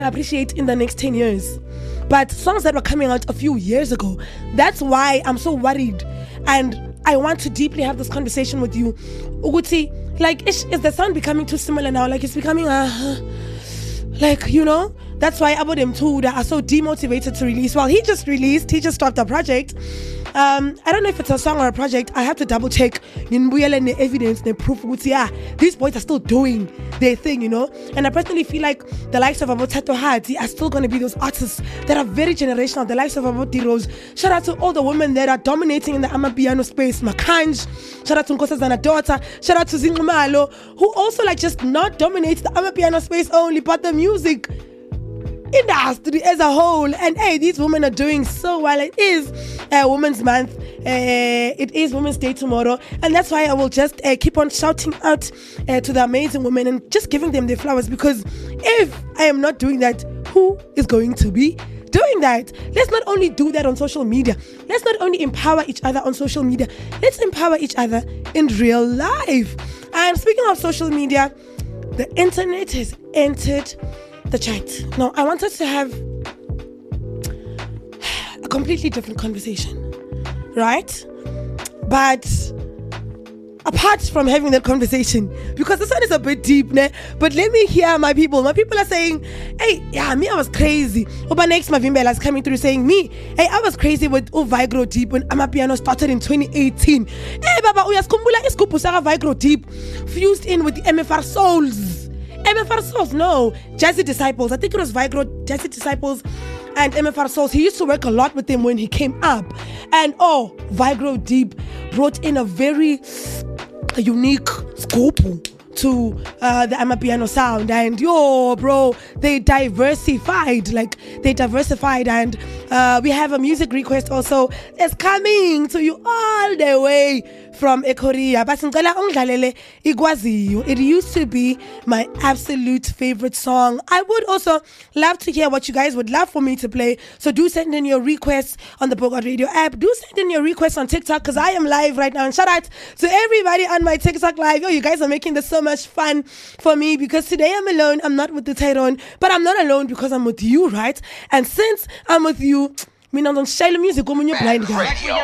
appreciate in the next 10 years. But songs that were coming out a few years ago, that's why I'm so worried. And I want to deeply have this conversation with you. Uguti, like, is the sound becoming too similar now? Like, it's becoming, like, you know? That's why about them too that are so demotivated to release. Well, he just stopped a project. I don't know if it's a song or a project. I have to double check the evidence, the proof. Yeah, these boys are still doing their thing, you know. And I personally feel like the likes of Tato Hati are still going to be those artists that are very generational. The likes of Aboti Rose. Shout out to all the women that are dominating in the Amapiano space. Makanj. Shout out to Nkosazana daughter. Shout out to Zingumalo, who also like just not dominates the Amapiano space only, but the music industry as a whole. And hey, these women are doing so well. It is Women's Month. It is Women's Day tomorrow, and that's why I will just keep on shouting out to the amazing women and just giving them their flowers, because if I am not doing that, who is going to be doing that? Let's not only do that on social media. Let's not only empower each other on social media. Let's empower each other in real life. And speaking of social media, the internet has entered the chat. Now, I wanted to have a completely different conversation, right? But apart from having that conversation, because this one is a bit deep, né? But let me hear my people. My people are saying, hey, yeah, me, I was crazy. Oba next Mavimbela is coming through saying, me, hey, I was crazy with Vigro Deep when Amapiano started in 2018. Hey, Baba, uyaskumbula iskupu sa Vigro Deep fused in with the MFR Souls. MFR Souls, no, Jazzy Disciples. I think it was Vigro, Jazzy Disciples, and MFR Souls. He used to work a lot with them when he came up. And Vigro Deep brought in a very unique scope to the Amapiano sound. And bro, they diversified. And we have a music request also that's coming to you all the way from Korea. It used to be my absolute favorite song. I would also love to hear what you guys would love for me to play. So do send in your requests on the Bogart Radio app. Do send in your requests on TikTok, because I am live right now. And shout out to everybody on my TikTok live. You guys are making this so much fun for me, because today I'm alone. I'm not with the Tyrone, but I'm not alone because I'm with you, right? And since I'm with you, me not on music when you're blind, guys.